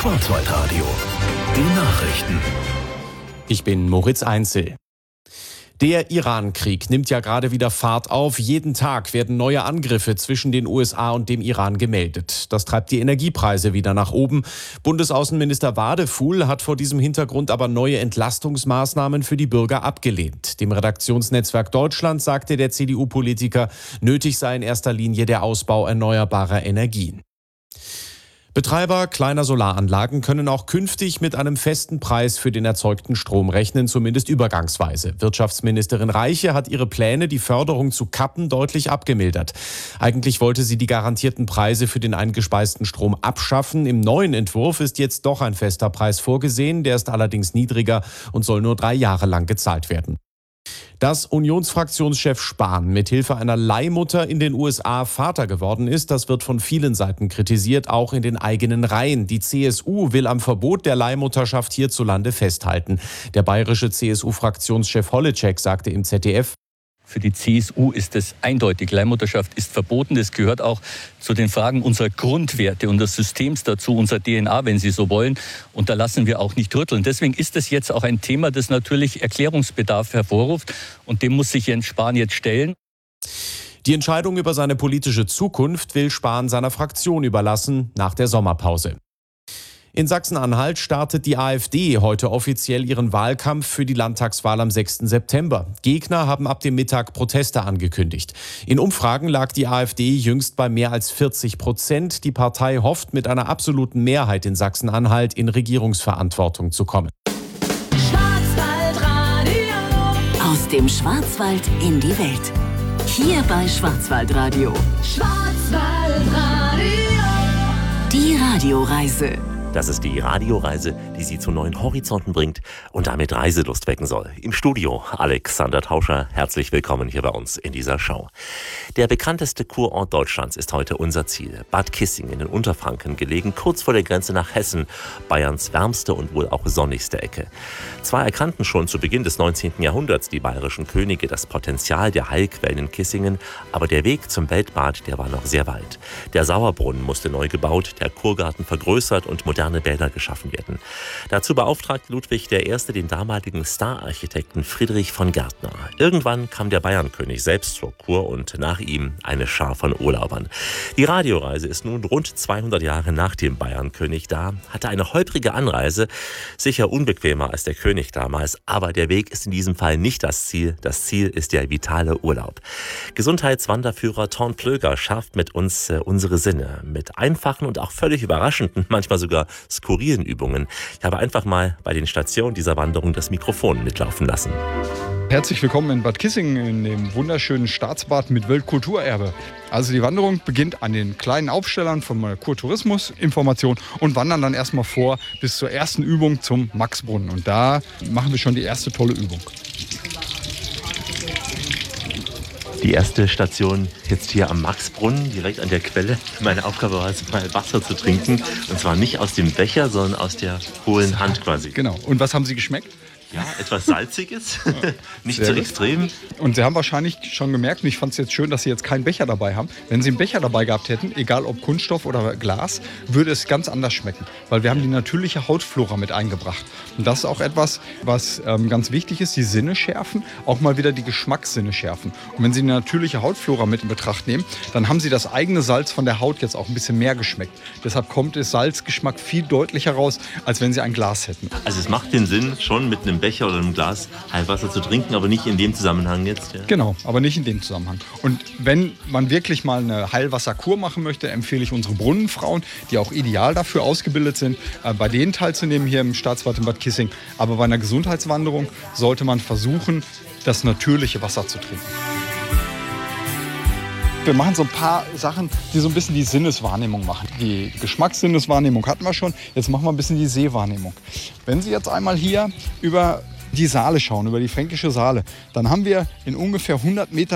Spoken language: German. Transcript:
Schwarzwaldradio. Die Nachrichten. Ich bin Moritz Einzel. Der Iran-Krieg nimmt ja gerade wieder Fahrt auf. Jeden Tag werden neue Angriffe zwischen den USA und dem Iran gemeldet. Das treibt die Energiepreise wieder nach oben. Bundesaußenminister Wadefuhl hat vor diesem Hintergrund aber neue Entlastungsmaßnahmen für die Bürger abgelehnt. Dem Redaktionsnetzwerk Deutschland sagte der CDU-Politiker, nötig sei in erster Linie der Ausbau erneuerbarer Energien. Betreiber kleiner Solaranlagen können auch künftig mit einem festen Preis für den erzeugten Strom rechnen, zumindest übergangsweise. Wirtschaftsministerin Reiche hat ihre Pläne, die Förderung zu kappen, deutlich abgemildert. Eigentlich wollte sie die garantierten Preise für den eingespeisten Strom abschaffen. Im neuen Entwurf ist jetzt doch ein fester Preis vorgesehen. Der ist allerdings niedriger und soll nur 3 Jahre lang gezahlt werden. Dass Unionsfraktionschef Spahn mithilfe einer Leihmutter in den USA Vater geworden ist, das wird von vielen Seiten kritisiert, auch in den eigenen Reihen. Die CSU will am Verbot der Leihmutterschaft hierzulande festhalten. Der bayerische CSU-Fraktionschef Holleczek sagte im ZDF: Für die CSU ist es eindeutig, Leihmutterschaft ist verboten. Das gehört auch zu den Fragen unserer Grundwerte und des Systems dazu, unserer DNA, wenn Sie so wollen. Und da lassen wir auch nicht rütteln. Deswegen ist es jetzt auch ein Thema, das natürlich Erklärungsbedarf hervorruft. Und dem muss sich Jens Spahn jetzt stellen. Die Entscheidung über seine politische Zukunft will Spahn seiner Fraktion überlassen nach der Sommerpause. In Sachsen-Anhalt startet die AfD heute offiziell ihren Wahlkampf für die Landtagswahl am 6. September. Gegner haben ab dem Mittag Proteste angekündigt. In Umfragen lag die AfD jüngst bei mehr als 40%. Die Partei hofft, mit einer absoluten Mehrheit in Sachsen-Anhalt in Regierungsverantwortung zu kommen. Aus dem Schwarzwald in die Welt. Hier bei Schwarzwaldradio. Die Radioreise. Das ist die Radioreise, die Sie zu neuen Horizonten bringt und damit Reiselust wecken soll. Im Studio Alexander Tauscher, herzlich willkommen hier bei uns in dieser Show. Der bekannteste Kurort Deutschlands ist heute unser Ziel. Bad Kissingen in Unterfranken, gelegen kurz vor der Grenze nach Hessen, Bayerns wärmste und wohl auch sonnigste Ecke. Zwar erkannten schon zu Beginn des 19. Jahrhunderts die bayerischen Könige das Potenzial der Heilquellen in Kissingen, aber der Weg zum Weltbad, der war noch sehr weit. Der Sauerbrunnen musste neu gebaut, der Kurgarten vergrößert und moderne Bäder geschaffen werden. Dazu beauftragte Ludwig I. den damaligen Stararchitekten Friedrich von Gärtner. Irgendwann kam der Bayernkönig selbst zur Kur und nach ihm eine Schar von Urlaubern. Die Radioreise ist nun rund 200 Jahre nach dem Bayernkönig da, hatte eine holprige Anreise, sicher unbequemer als der König damals, aber der Weg ist in diesem Fall nicht das Ziel. Das Ziel ist der vitale Urlaub. Gesundheitswanderführer Thorn Plöger schärft mit uns unsere Sinne mit einfachen und auch völlig überraschenden, manchmal sogar skurrilen Übungen. Ich habe einfach mal bei den Stationen dieser Wanderung das Mikrofon mitlaufen lassen. Herzlich willkommen in Bad Kissingen, in dem wunderschönen Staatsbad mit Weltkulturerbe. Also die Wanderung beginnt an den kleinen Aufstellern von Kurtourismus-Information und wandern dann erstmal vor bis zur ersten Übung zum Maxbrunnen. Und da machen wir schon die erste tolle Übung. Die erste Station jetzt hier am Maxbrunnen, direkt an der Quelle. Meine Aufgabe war es, mal Wasser zu trinken. Und zwar nicht aus dem Becher, sondern aus der hohlen Hand quasi. Genau. Und was haben Sie geschmeckt? Ja, etwas Salziges, nicht so extrem. Und Sie haben wahrscheinlich schon gemerkt, und ich fand es jetzt schön, dass Sie jetzt keinen Becher dabei haben. Wenn Sie einen Becher dabei gehabt hätten, egal ob Kunststoff oder Glas, würde es ganz anders schmecken. Weil wir haben die natürliche Hautflora mit eingebracht. Und das ist auch etwas, was ganz wichtig ist, die Sinne schärfen, auch mal wieder die Geschmackssinne schärfen. Und wenn Sie die natürliche Hautflora mit in Betracht nehmen, dann haben Sie das eigene Salz von der Haut jetzt auch ein bisschen mehr geschmeckt. Deshalb kommt der Salzgeschmack viel deutlicher raus, als wenn Sie ein Glas hätten. Also es macht den Sinn, schon mit einem Becher oder einem Glas Heilwasser zu trinken, aber nicht in dem Zusammenhang jetzt. Ja. Genau, aber nicht in dem Zusammenhang. Und wenn man wirklich mal eine Heilwasserkur machen möchte, empfehle ich unsere Brunnenfrauen, die auch ideal dafür ausgebildet sind, bei denen teilzunehmen hier im Staatsbad in Bad Kissingen. Aber bei einer Gesundheitswanderung sollte man versuchen, das natürliche Wasser zu trinken. Wir machen so ein paar Sachen, die so ein bisschen die Sinneswahrnehmung machen. Die Geschmackssinneswahrnehmung hatten wir schon, jetzt machen wir ein bisschen die Sehwahrnehmung. Wenn Sie jetzt einmal hier über die Saale schauen, über die Fränkische Saale, dann haben wir in ungefähr 100 Metern